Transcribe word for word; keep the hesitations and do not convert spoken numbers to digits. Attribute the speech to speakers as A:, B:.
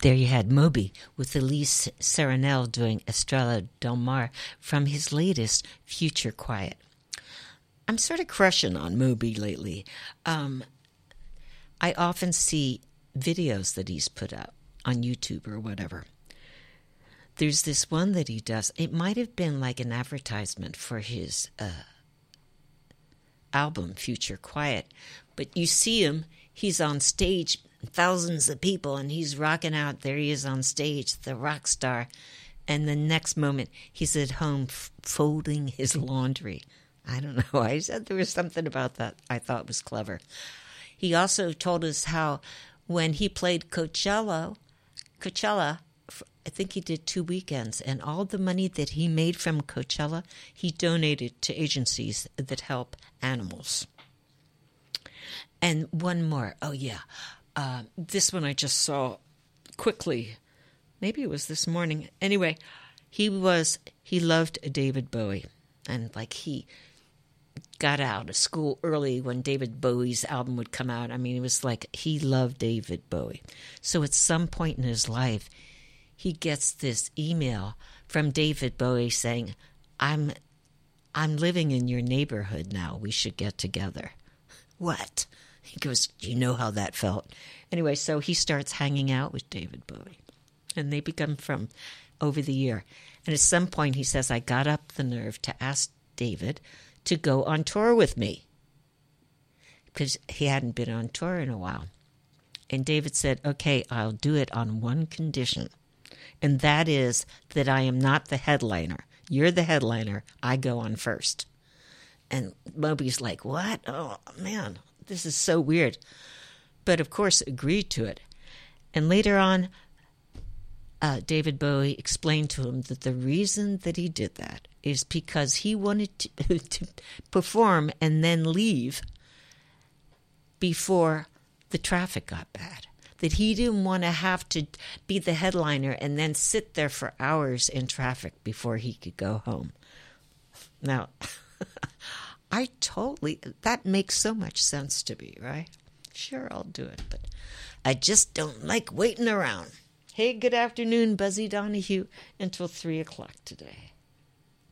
A: there you had Moby with Elise Serenelle doing Estrella Del Mar from his latest Future Quiet. I'm sort of crushing on Moby lately. Um, I often see videos that he's put up on YouTube or whatever. There's this one that he does. It might have been like an advertisement for his uh, album, Future Quiet. But you see him, he's on stage, thousands of people, and he's rocking out. There he is on stage, the rock star. And the next moment, he's at home f- folding his laundry. I don't know. I said there was something about that I thought was clever. He also told us how when he played Coachella, Coachella, I think he did two weekends, and all the money that he made from Coachella, he donated to agencies that help animals. And one more. Oh, yeah. Uh, this one I just saw quickly. Maybe it was this morning. Anyway, he was, he loved David Bowie. And like he got out of school early when David Bowie's album would come out. I mean, it was like he loved David Bowie. So at some point in his life, he gets this email from David Bowie saying, I'm, I'm living in your neighborhood now. We should get together. What? He goes, do you know how that felt? Anyway, so he starts hanging out with David Bowie. And they become from over the year. And at some point he says, I got up the nerve to ask David to go on tour with me. Because he hadn't been on tour in a while. And David said, okay, I'll do it on one condition. And that is that I am not the headliner. You're the headliner. I go on first. And Moby's like, what? Oh, man. This is so weird. But, of course, agreed to it. And later on, uh, David Bowie explained to him that the reason that he did that is because he wanted to, to perform and then leave before the traffic got bad. That he didn't want to have to be the headliner and then sit there for hours in traffic before he could go home. Now... I totally, that makes so much sense to me, right? Sure, I'll do it, but I just don't like waiting around. Hey, good afternoon, Buzzy Donahue, until three o'clock today.